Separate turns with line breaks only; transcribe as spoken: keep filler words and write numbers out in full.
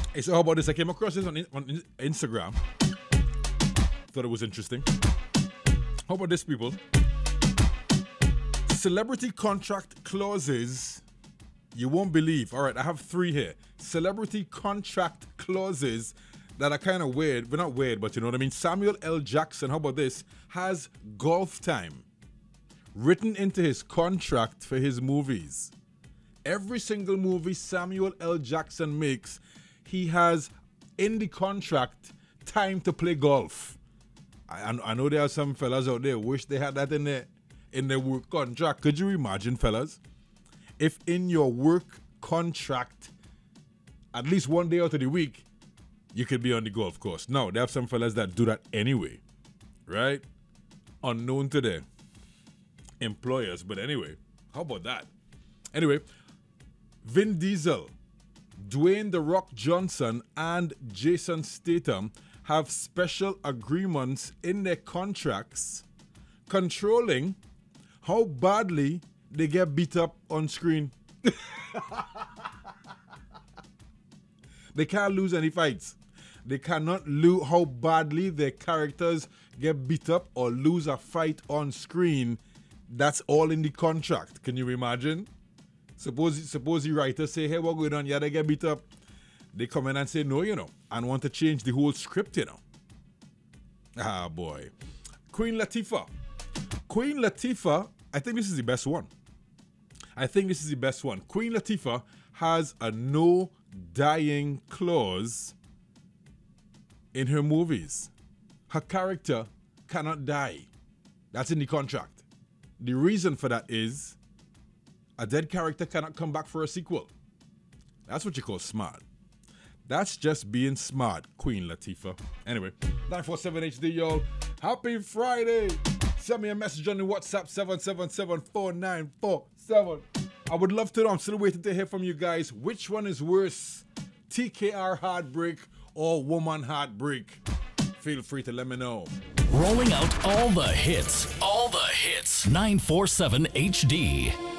Hey, so how about this? I came across this on, on Instagram. Thought it was interesting. How about this, people? Celebrity contract clauses you won't believe. All right, I have three here. Celebrity contract clauses that are kind of weird. But not weird, but you know what I mean. Samuel L. Jackson, how about this? Has golf time written into his contract for his movies. Every single movie Samuel L. Jackson makes, he has in the contract time to play golf. I, I know there are some fellas out there wish they had that in their in their work contract. Could you imagine, fellas, if in your work contract, at least one day out of the week, you could be on the golf course? No, there are some fellas that do that anyway, right? Unknown to their employers, but anyway, how about that? Anyway, Vin Diesel, Dwayne "The Rock" Johnson, and Jason Statham have special agreements in their contracts controlling how badly they get beat up on screen. They can't lose any fights. They cannot lose how badly their characters get beat up or lose a fight on screen. That's all in the contract. Can you imagine? Suppose suppose the writers say, hey, what's going on? Yeah, they get beat up. They come in and say, no, you know, and want to change the whole script, you know. Ah, boy. Queen Latifah. Queen Latifah, I think this is the best one. I think this is the best one. Queen Latifah has a no dying clause in her movies. Her character cannot die. That's in the contract. The reason for that is a dead character cannot come back for a sequel. That's what you call smart. That's just being smart, Queen Latifah. Anyway, nine four seven H D, y'all. Happy Friday. Send me a message on the WhatsApp, seven seven seven, four nine four seven. I would love to know. I'm still waiting to hear from you guys. Which one is worse? T K R heartbreak or woman heartbreak? Feel free to let me know.
Rolling out all the hits. All the hits. nine four seven H D.